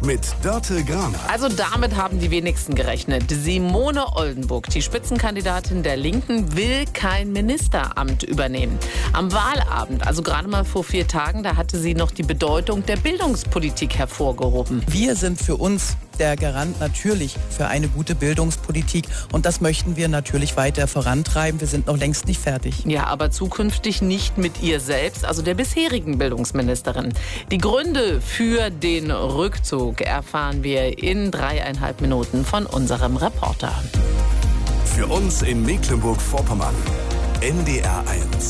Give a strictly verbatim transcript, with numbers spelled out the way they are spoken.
mit Dörte Graner. Also damit haben die wenigsten gerechnet. Simone Oldenburg, die Spitzenkandidatin der Linken, will kein Ministeramt übernehmen. Am Wahlabend, also gerade mal vor vier Tagen, da hatte sie noch die Bedeutung der Bildungspolitik hervorgehoben. Wir sind für uns der Garant natürlich für eine gute Bildungspolitik und das möchten wir natürlich weiter vorantreiben. Wir sind noch längst nicht fertig. Ja, aber zukünftig nicht mit ihr selbst, also der bisherigen Bildungsministerin. Die Gründe für den Rückzug erfahren wir in dreieinhalb Minuten von unserem Reporter. Für uns in Mecklenburg-Vorpommern, N D R eins.